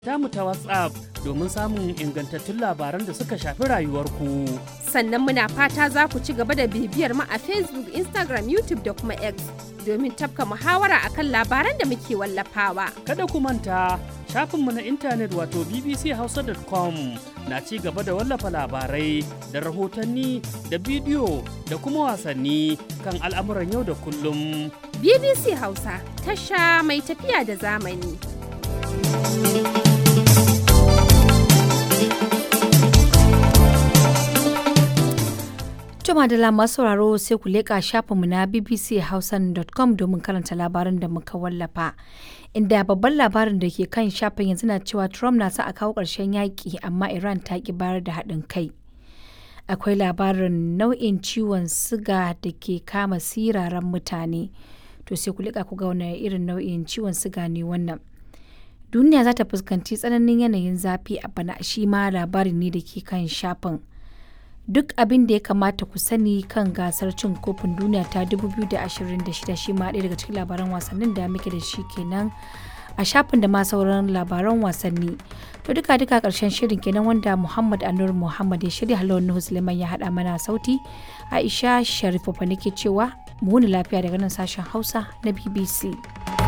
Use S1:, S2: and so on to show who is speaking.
S1: tamu ta WhatsApp domin samun ingantattun labaran da suka shafi rayuwarku.
S2: Sannan muna fata za ku ci gaba da bibiyar mu a Facebook, Instagram, YouTube da kuma X domin tafka muhawara akan labaran da muke wallafawa.
S1: Kada ku manta shafinmu na intanet wato bbchausa.com na ci gaba da wallafa labarai da rahotanni da bidiyo da kuma wasanni kan al'amuran yau da kullum.
S2: BBC Hausa, tasha mai tafiya da zamani.
S3: Jama'a da masu sauraro sai ku leƙa shafinmu na bbchausan.com domin karanta labaran da muka wallafa. Inda babban labarin da ke kan shafin yanzu na cewa Trump na sa a kawo ƙarshen yaƙi amma Iran ta ƙi bayar da haɗin kai. Akwai labarin nau'in ciwon siga da ke kama siraran mutane. To sai ku leƙa ku ga wani irin nau'in ciwon siga ne wannan. Duniya za ta fuskanci tsananin yanayin zafi a bana, shi ma labari ne da ke kan shafin. Duk abin da ya kamata ku sani kan gasar cin kofin duniya ta 2026 shi ma ɗaya daga cikin labaran wasannin da muke da shi kenan a shafin da ma sauran labaran wasanni. To duka ƙarshen shirin kenan wanda Muhammad Anur Muhammad ya shirya, Halawar Nuhu Suleiman ya haɗa mana sauti. Aisha Sharifu fa nake cewa mu wuni lafiya daga nan sashen Hausa na BBC.